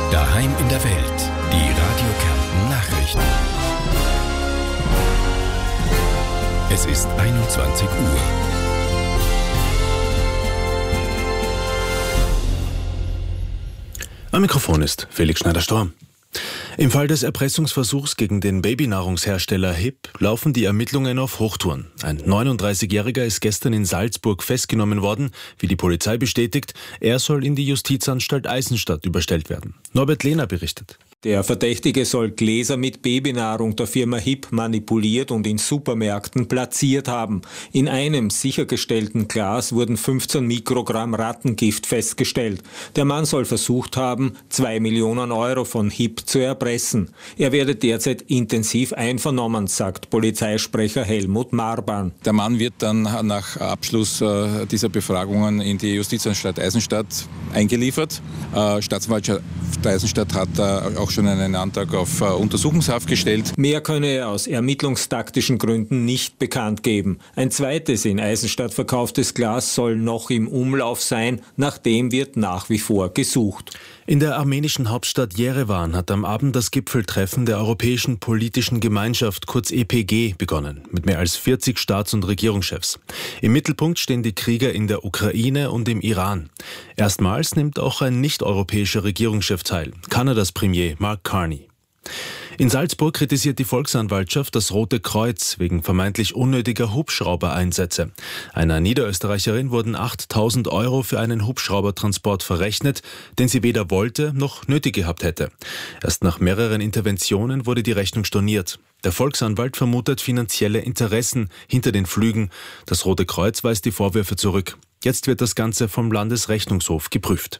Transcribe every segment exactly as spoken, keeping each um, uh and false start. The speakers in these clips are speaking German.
Daheim in der Welt. Die Radio Kärnten Nachrichten. Es ist einundzwanzig Uhr. Am Mikrofon ist Felix Schneider-Storm. Im Fall des Erpressungsversuchs gegen den Babynahrungshersteller H I P laufen die Ermittlungen auf Hochtouren. Ein neununddreißigjähriger ist gestern in Salzburg festgenommen worden, wie die Polizei bestätigt. Er soll in die Justizanstalt Eisenstadt überstellt werden. Norbert Lehner berichtet. Der Verdächtige soll Gläser mit Babynahrung der Firma H I P manipuliert und in Supermärkten platziert haben. In einem sichergestellten Glas wurden fünfzehn Mikrogramm Rattengift festgestellt. Der Mann soll versucht haben, zwei Millionen Euro von H I P zu erpressen. Er werde derzeit intensiv einvernommen, sagt Polizeisprecher Helmut Marban. Der Mann wird dann nach Abschluss äh, dieser Befragungen in die Justizanstalt Eisenstadt eingeliefert. Äh, Staatsanwaltschaft Eisenstadt hat äh, auch schon einen Antrag auf uh, Untersuchungshaft gestellt. Mehr könne er aus ermittlungstaktischen Gründen nicht bekannt geben. Ein zweites in Eisenstadt verkauftes Glas soll noch im Umlauf sein, nach dem wird nach wie vor gesucht. In der armenischen Hauptstadt Jerewan hat am Abend das Gipfeltreffen der Europäischen Politischen Gemeinschaft, kurz E P G, begonnen, mit mehr als vierzig Staats- und Regierungschefs. Im Mittelpunkt stehen die Kriege in der Ukraine und im Iran. Erstmals nimmt auch ein nicht-europäischer Regierungschef teil, Kanadas Premier Mark Carney. In Salzburg kritisiert die Volksanwaltschaft das Rote Kreuz wegen vermeintlich unnötiger Hubschraubereinsätze. Einer Niederösterreicherin wurden achttausend Euro für einen Hubschraubertransport verrechnet, den sie weder wollte noch nötig gehabt hätte. Erst nach mehreren Interventionen wurde die Rechnung storniert. Der Volksanwalt vermutet finanzielle Interessen hinter den Flügen. Das Rote Kreuz weist die Vorwürfe zurück. Jetzt wird das Ganze vom Landesrechnungshof geprüft.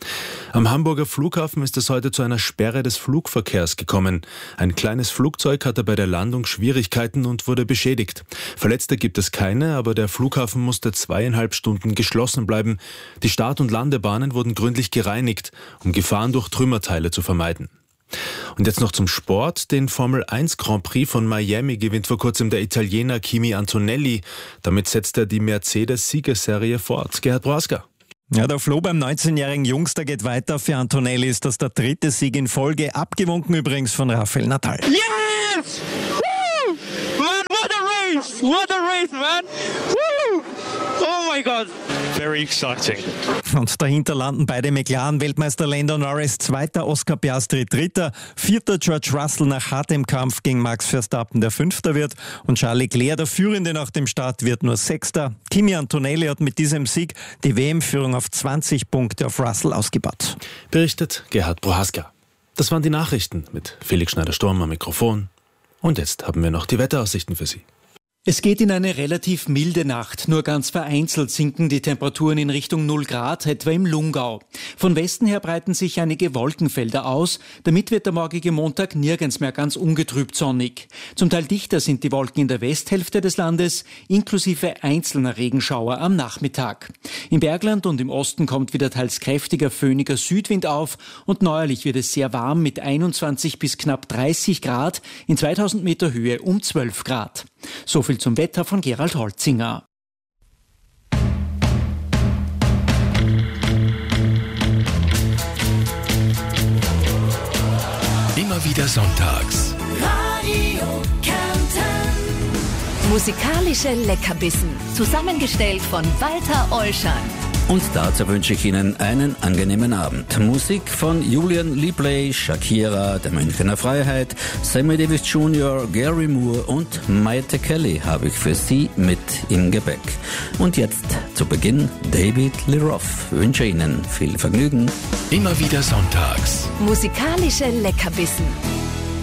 Am Hamburger Flughafen ist es heute zu einer Sperre des Flugverkehrs gekommen. Ein kleines Flugzeug hatte bei der Landung Schwierigkeiten und wurde beschädigt. Verletzte gibt es keine, aber der Flughafen musste zweieinhalb Stunden geschlossen bleiben. Die Start- und Landebahnen wurden gründlich gereinigt, um Gefahren durch Trümmerteile zu vermeiden. Und jetzt noch zum Sport. Den Formel eins Grand Prix von Miami gewinnt vor kurzem der Italiener Kimi Antonelli. Damit setzt er die Mercedes-Siegerserie fort. Gerhard Broaska. Ja, der Floh beim neunzehnjährigen Jungster geht weiter. Für Antonelli ist das der dritte Sieg in Folge, abgewunken übrigens von Rafael Nadal. Yes! Woo! Man, what a race! What a race, man! Woo! Oh my God! Very exciting. Und dahinter landen beide McLaren-Weltmeister Lando Norris, zweiter Oscar Piastri, dritter, vierter George Russell nach hartem Kampf gegen Max Verstappen, der fünfter wird, und Charles Leclerc, der Führende nach dem Start, wird nur sechster. Kimi Antonelli hat mit diesem Sieg die W M-Führung auf zwanzig Punkte auf Russell ausgebaut. Berichtet Gerhard Prohaska. Das waren die Nachrichten mit Felix Schneider-Storm am Mikrofon. Und jetzt haben wir noch die Wetteraussichten für Sie. Es geht in eine relativ milde Nacht. Nur ganz vereinzelt sinken die Temperaturen in Richtung null Grad, etwa im Lungau. Von Westen her breiten sich einige Wolkenfelder aus. Damit wird der morgige Montag nirgends mehr ganz ungetrübt sonnig. Zum Teil dichter sind die Wolken in der Westhälfte des Landes, inklusive einzelner Regenschauer am Nachmittag. Im Bergland und im Osten kommt wieder teils kräftiger, föhniger Südwind auf und neuerlich wird es sehr warm mit einundzwanzig bis knapp dreißig Grad, in zweitausend Meter Höhe um zwölf Grad. So viel zum Wetter von Gerald Holzinger. Immer wieder sonntags. Radio Kärnten. Musikalische Leckerbissen, zusammengestellt von Walter Olschan. Und dazu wünsche ich Ihnen einen angenehmen Abend. Musik von Julian Lipley, Shakira, der Münchner Freiheit, Sammy Davis Junior, Gary Moore und Maite Kelly habe ich für Sie mit im Gepäck. Und jetzt zu Beginn David Lee Roth. Ich wünsche Ihnen viel Vergnügen. Immer wieder sonntags. Musikalische Leckerbissen.